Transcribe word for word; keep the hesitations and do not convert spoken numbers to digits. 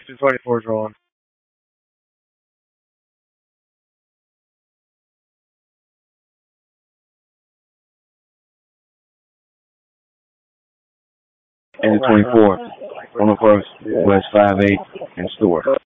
two twenty-four is rolling. And the twenty-four on the first, West five eight, and store.